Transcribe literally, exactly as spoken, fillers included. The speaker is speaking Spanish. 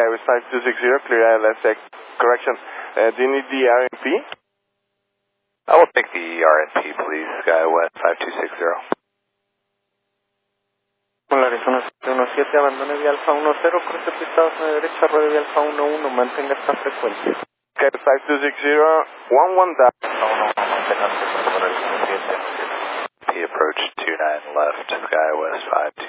Skywest five two six zero, clear I L S, uh, correction. Uh, do you need the R N P? I will take the R N P, please, Skywest five two six zero. Hola, Arizona siete uno siete, abandone vía Alfa uno cero, cruce pista dos a la derecha, ruede vía Alfa uno uno, mantenga esta frecuencia. Skywest five two six zero, one one down. P approach two nine left, Skywest five